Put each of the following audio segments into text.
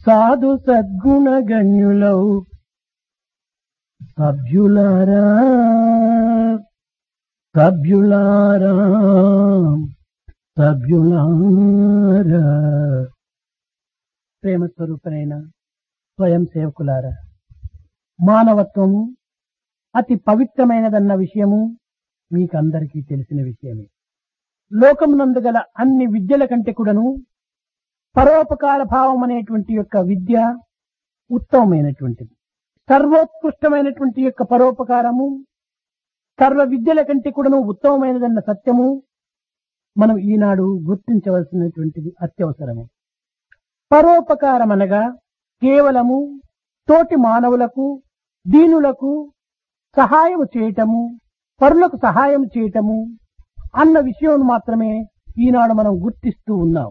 సాధు సద్గుణ గణ్యులౌ సభ్యులారా సభ్యులారా సభ్యులారా ప్రేమ స్వరూపమైన స్వయం సేవకులారా, మానవత్వము అతి పవిత్రమైనదన్న విషయము మీకందరికీ తెలిసిన విషయమే. లోకమునందు గల అన్ని విద్యల కంటే కూడాను పరోపకార భావం అనేటువంటి యొక్క విద్య ఉత్తమమైనటువంటిది. సర్వోత్కృష్టమైనటువంటి యొక్క పరోపకారము సర్వ విద్యల కంటే కూడాను ఉత్తమమైనదన్న సత్యము మనం ఈనాడు గుర్తించవలసినటువంటిది అత్యవసరము. పరోపకారం అనగా కేవలము తోటి మానవులకు దీనులకు సహాయము చేయటము, పరులకు సహాయం చేయటము అన్న విషయం మాత్రమే ఈనాడు మనం గుర్తిస్తూ ఉన్నాం.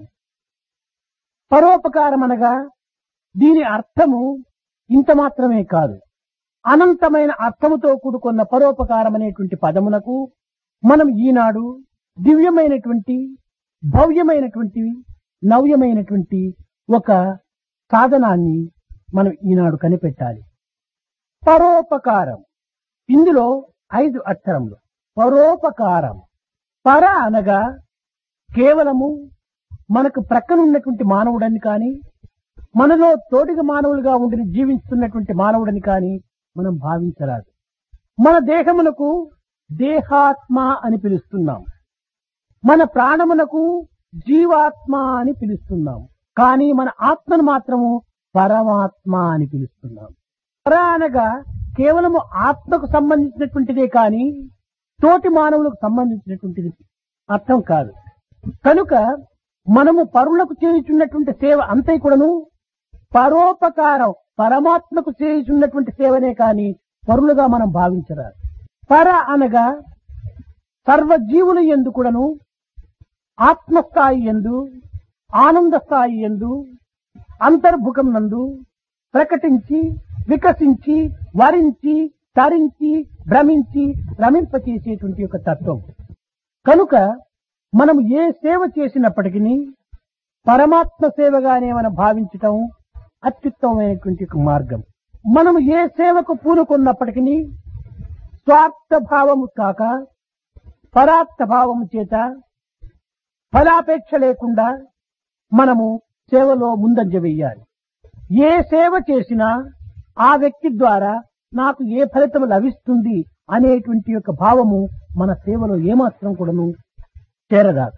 పరోపకారం అనగా దీని అర్థము ఇంత మాత్రమే కాదు, అనంతమైన అర్థముతో కూడుకున్న పరోపకారం అనేటువంటి పదమునకు మనం ఈనాడు దివ్యమైనటువంటి భవ్యమైనటువంటి నవ్యమైనటువంటి ఒక సాధనాన్ని మనం ఈనాడు కనిపెట్టాలి. పరోపకారం, ఇందులో 5 అక్షరములు. పరోపకారం. పర అనగా కేవలము మనకు ప్రక్కనున్నటువంటి మానవుడని కానీ, మనలో తోటిగా మానవులుగా ఉండి జీవిస్తున్నటువంటి మానవుడని కానీ మనం భావించరాదు. మన దేహమునకు దేహాత్మ అని పిలుస్తున్నాం, మన ప్రాణమునకు జీవాత్మ అని పిలుస్తున్నాం, కానీ మన ఆత్మను మాత్రము పరమాత్మ అని పిలుస్తున్నాం. పర అనగా కేవలము ఆత్మకు సంబంధించినటువంటిదే కానీ తోటి మానవులకు సంబంధించినటువంటిది అర్థం కాదు. కనుక మనము పరులకు చేయుచున్నటువంటి సేవ అంతే కూడాను పరోపకారం, పరమాత్మకు చేయుచున్నటువంటి సేవనే కానీ పరులుగా మనం భావించరాదు. పర అనగా సర్వజీవుల యందు కూడాను ఆత్మస్థాయి యందు, ఆనంద స్థాయి యందు, అంతర్భుకం నందు ప్రకటించి వికసించి వరించి తరించి భ్రమించి రమింపచేసేటువంటి ఒక తత్వం. కనుక మనం ఏ సేవ చేసినప్పటికీ పరమాత్మ సేవగానే మనం భావించటం అత్యుత్తమమైనటువంటి ఒక మార్గం. మనం ఏ సేవకు పూనుకున్నప్పటికీ స్వార్థ భావము కాక పరార్థ భావము చేత ఫలాపేక్ష లేకుండా మనము సేవలో ముందంజ వేయాలి. ఏ సేవ చేసినా ఆ వ్యక్తి ద్వారా నాకు ఏ ఫలితం లభిస్తుంది అనేటువంటి యొక్క భావము మన సేవలో ఏమాత్రం కూడాను చేరరాదు.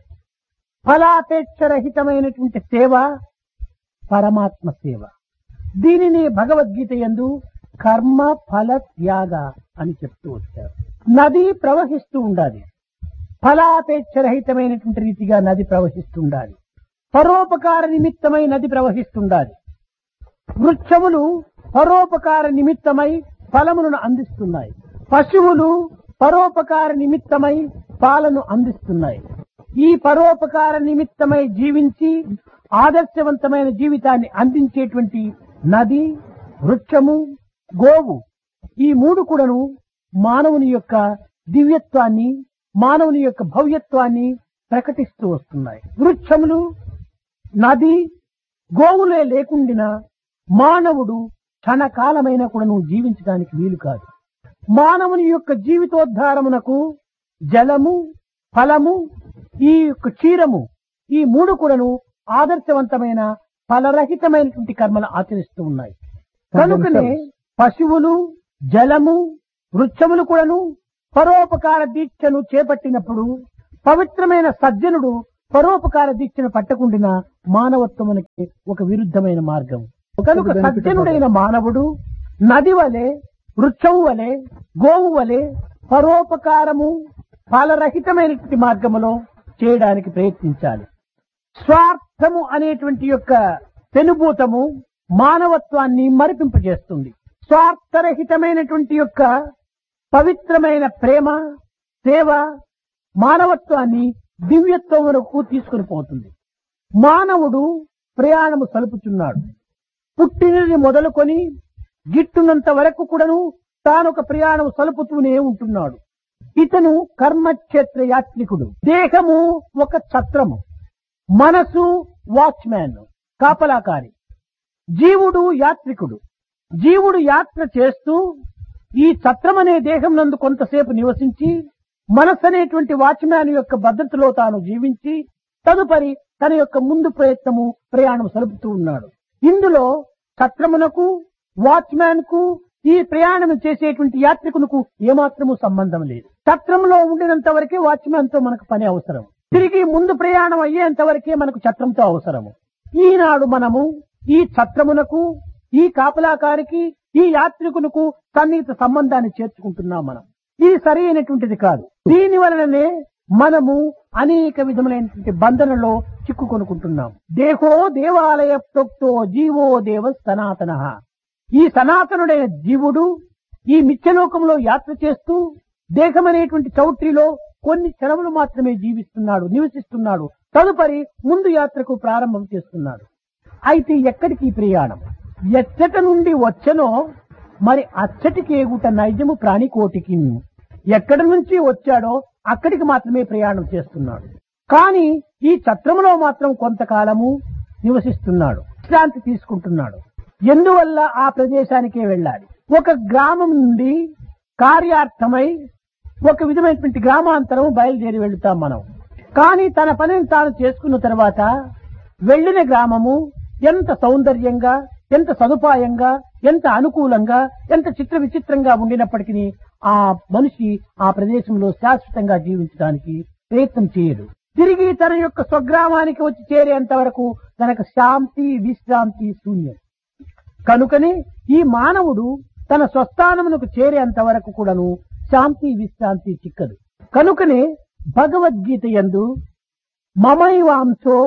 ఫలాపేక్షరహితమైనటువంటి సేవ పరమాత్మ సేవ. దీనిని భగవద్గీత యందు కర్మ ఫల త్యాగ అని చెప్తూ వచ్చారు. నది ప్రవహిస్తూ ఉండాలి, ఫలాపేక్షరహితమైనటువంటి రీతిగా నది ప్రవహిస్తుండాలి. పరోపకార నిమిత్తమై నది ప్రవహిస్తుండాలి. వృక్షములు పరోపకార నిమిత్తమై ఫలములను అందిస్తున్నాయి. పశువులు పరోపకార నిమిత్తమై పాలను అందిస్తున్నాయి. ఈ పరోపకార నిమిత్తమై జీవించి ఆదర్శవంతమైన జీవితాన్ని అందించేటువంటి నది, వృక్షము, గోవు, ఈ 3 కూడాను మానవుని యొక్క దివ్యత్వాన్ని, మానవుని యొక్క భవ్యత్వాన్ని ప్రకటిస్తూ వస్తున్నాయి. వృక్షములు, నది, గోవులే లేకుండా మానవుడు క్షణకాలమైన కూడాను జీవించడానికి వీలు కాదు. మానవుని యొక్క జీవితోద్ధారమునకు జలము, ఫలము, ఈ యొక్క క్షీరము, ఈ 3 కూడాను ఆదర్శవంతమైన ఫలరహితమైనటువంటి కర్మలు ఆచరిస్తూ ఉన్నాయి. కనుకనే పశువులు, జలము, వృక్షములు కూడాను పరోపకార దీక్షను చేపట్టినప్పుడు పవిత్రమైన సజ్జనుడు పరోపకార దీక్షను పట్టకుండిన మానవత్వమునికి ఒక విరుద్ధమైన మార్గం. కనుక సజ్జనుడైన మానవుడు నది వలె, వృక్షము వలె, గోవు వలె పరోపకారము ఫలరహితమైనటువంటి మార్గములో చేయడానికి ప్రయత్నించాలి. స్వార్థము అనేటువంటి యొక్క పెనుభూతము మానవత్వాన్ని మరిపింపజేస్తుంది. స్వార్థరహితమైనటువంటి యొక్క పవిత్రమైన ప్రేమ, సేవ మానవత్వాన్ని దివ్యత్వమునకు తీసుకుని పోతుంది. మానవుడు ప్రయాణము సలుపుచున్నాడు. పుట్టినది మొదలుకొని గిట్టునంత వరకు కూడాను తానొక ప్రయాణం సలుపుతూనే ఉంటున్నాడు. ఇతను కర్మక్షేత్ర యాత్రికుడు. దేహము ఒక ఛత్రము, మనసు వాచ్మ్యాన్, కాపలాకారి. జీవుడు యాత్రికుడు. జీవుడు యాత్ర చేస్తూ ఈ ఛత్రం అనే దేహం నందు కొంతసేపు నివసించి మనస్సు అనేటువంటి వాచ్మ్యాన్ యొక్క భద్రతలో తాను జీవించి తదుపరి తన యొక్క ముందు ప్రయాణం సలుపుతూ ఉన్నాడు. ఇందులో ఛత్రమునకు వాచ్మ్యాన్ కు ఈ ప్రయాణం చేసేటువంటి యాత్రికునకు ఏమాత్రము సంబంధం లేదు. ఛత్రంలో ఉండినంత వరకే వాచ్మ్యాన్ తో మనకు పని అవసరం. తిరిగి ముందు ప్రయాణం అయ్యేంత వరకే మనకు ఛత్రంతో అవసరము. ఈనాడు మనము ఈ ఛత్రమునకు, ఈ కాపలాకారికి, ఈ యాత్రికునకు సన్నిహిత సంబంధాన్ని చేర్చుకుంటున్నాం. మనం ఇది సరి అయినటువంటిది కాదు. దీని వలననే మనము అనేక విధములైనటువంటి బంధనలో చిక్కుకొనుకుంటున్నాం. దేహో దేవాలయ ప్రోక్తో జీవో దేవ సనాతన. ఈ సనాతనుడైన జీవుడు ఈ మిథ్యలోకంలో యాత్ర చేస్తూ దేహం అనేటువంటి చౌట్రీలో కొన్ని క్షణములు మాత్రమే జీవిస్తున్నాడు, నివసిస్తున్నాడు. తదుపరి ముందు యాత్రకు ప్రారంభం చేస్తున్నాడు. అయితే ఎక్కడికి ఈ ప్రయాణం? ఎచ్చట నుండి వచ్చనో మరి అచ్చటికి ఎగుట నైజము ప్రాణికోటికి. ఎక్కడి నుంచి వచ్చాడో అక్కడికి మాత్రమే ప్రయాణం చేస్తున్నాడు. కానీ ఈ ఛత్రములో మాత్రం కొంతకాలము నివసిస్తున్నాడు, విశ్రాంతి తీసుకుంటున్నాడు. ఎందువల్ల ఆ ప్రదేశానికే వెళ్ళాలి. ఒక గ్రామం నుండి కార్యార్థమై ఒక విధమైనటువంటి గ్రామాంతరం బయలుదేరి వెళుతాం మనం. కానీ తన పనిని తాను చేసుకున్న తర్వాత వెళ్లిన గ్రామము ఎంత సౌందర్యంగా, ఎంత సదుపాయంగా, ఎంత అనుకూలంగా, ఎంత చిత్ర విచిత్రంగా ఉండినప్పటికీ ఆ మనిషి ఆ ప్రదేశంలో శాశ్వతంగా జీవించడానికి ప్రయత్నం చేయడు. తిరిగి తన యొక్క స్వగ్రామానికి వచ్చి చేరేంత వరకు తనకు శాంతి, విశ్రాంతి శూన్యం. కనుకనే ఈ మానవుడు తన స్వస్థానమునకు చేరేంత వరకు కూడాను శాంతి, విశ్రాంతి చిక్కదు. కనుకనే భగవద్గీత యందు మమైవాంశో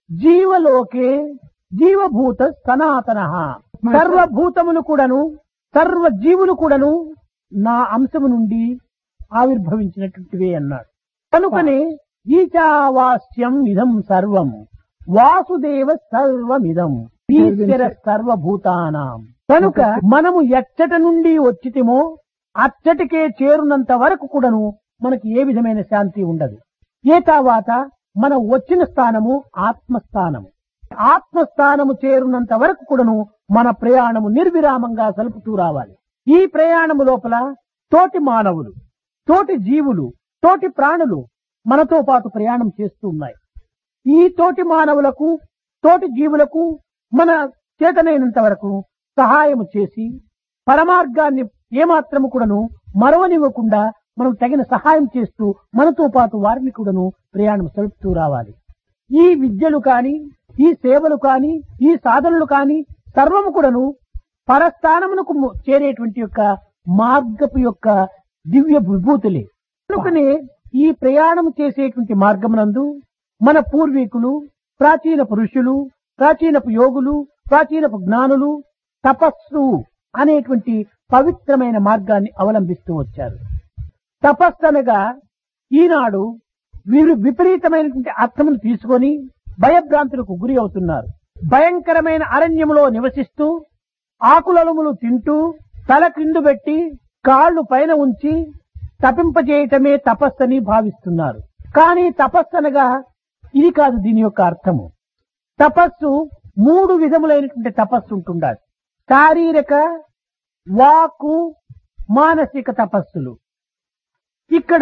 జీవలోకే జీవభూత సనాతన, సర్వభూతములు కూడాను, సర్వ జీవులు కూడాను నా అంశము నుండి ఆవిర్భవించినటువంటివే అన్నాడు. కనుకనే ఈశావాస్యం ఇదం సర్వం వాసుదేవ సర్వమిదం ఈశ్వర సర్వభూతానాం. కనుక మనము ఎచ్చట నుండి వచ్చితేమో అచ్చటికే చేరునంత వరకు కూడాను మనకి ఏ విధమైన శాంతి ఉండదు. ఏ తర్వాత మనం వచ్చిన స్థానము ఆత్మస్థానము. ఆత్మస్థానము చేరునంత వరకు కూడాను మన ప్రయాణము నిర్విరామంగా సలుపుతూ రావాలి. ఈ ప్రయాణము లోపల తోటి మానవులు, తోటి జీవులు, తోటి ప్రాణులు మనతో పాటు ప్రయాణం చేస్తూ ఉన్నాయి. ఈ తోటి మానవులకు, తోటి జీవులకు మన చేతనైనంత వరకు సహాయము చేసి పరమార్గాన్ని ఏమాత్రము కూడాను మరవనివ్వకుండా మనం తగిన సహాయం చేస్తూ మనతో పాటు వారిని కూడాను ప్రయాణం సలుపుతూ రావాలి. ఈ విద్యలు కాని, ఈ సేవలు కాని, ఈ సాధనలు కాని సర్వము కూడాను పరస్థానమునకు చేరేటువంటి యొక్క మార్గపు యొక్క దివ్య విభూతులే. కనుకనే ఈ ప్రయాణం చేసేటువంటి మార్గమునందు మన పూర్వీకులు, ప్రాచీన పురుషులు, ప్రాచీనపు యోగులు, ప్రాచీనపు జ్ఞానులు తపస్సు అనేటువంటి పవిత్రమైన మార్గాన్ని అవలంబిస్తూ వచ్చారు. తపస్సు అనగా ఈనాడు వీరు విపరీతమైనటువంటి అర్థమును తీసుకొని భయభ్రాంతులకు గురి అవుతున్నారు. భయంకరమైన అరణ్యములో నివసిస్తూ ఆకులములు తింటూ తల క్రిందు పెట్టి కాళ్ళు పైన ఉంచి తపింపజేయటమే తపస్సని భావిస్తున్నారు. కానీ తపస్సు అనగా ఇది కాదు దీని యొక్క అర్థము. తపస్సు మూడు విధములైనటువంటి తపస్సు ఉంటుండాలి. శారీరక, వాక్కు, మానసిక తపస్సులు. ఇక్కడ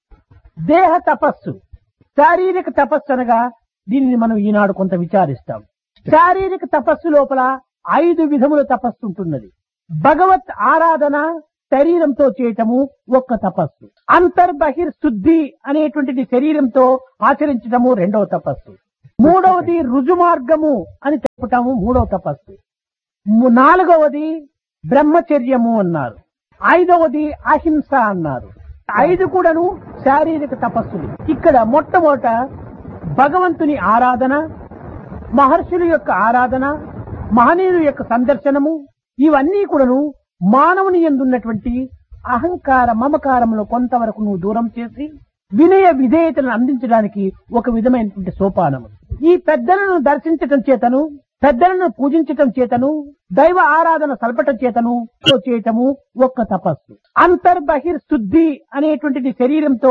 దేహ తపస్సు, శారీరక తపస్సు అనగా దీనిని మనం ఈనాడు కొంత విచారిస్తాం. శారీరక తపస్సు లోపల 5 విధముల తపస్సు ఉంటున్నది. భగవత్ ఆరాధన శరీరంతో చేయటము ఒక్క తపస్సు. అంతర్బహిర్ శుద్ధి అనేటువంటిది శరీరంతో ఆచరించటము రెండవ తపస్సు. మూడవది రుజుమార్గము అని చెప్పటము మూడవ తపస్సు. నాలుగవది బ్రహ్మచర్యము అన్నారు. ఐదవది అహింస అన్నారు. 5 కూడాను శారీరక తపస్సులు. ఇక్కడ మొట్టమొదట భగవంతుని ఆరాధన, మహర్షుల యొక్క ఆరాధన, మహనీయుల యొక్క సందర్శనము, ఇవన్నీ కూడాను మానవుని యందున్నటువంటి అహంకార మమకారమును కొంతవరకు నువ్వు దూరం చేసి వినయ విధేయతలను అందించడానికి ఒక విధమైనటువంటి సోపానము. ఈ పెద్దలను దర్శించటం చేతను, పెద్దలను పూజించటం చేతను, దైవ ఆరాధన సల్పటం చేతను చేయటము ఒక్క తపస్సు. అంతర్బహిర్ శుద్ధి అనేటువంటిది శరీరంతో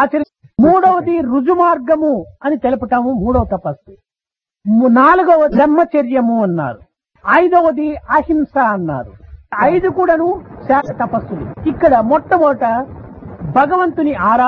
మూడవది రుజుమార్గము అని తెలపటము మూడవ తపస్సు. నాలుగవ బ్రహ్మచర్యము అన్నారు. ఐదవది అహింస అన్నారు. 5 కూడాను శాంత తపస్సులు. ఇక్కడ మొట్టమొదట భగవంతుని ఆరాధన.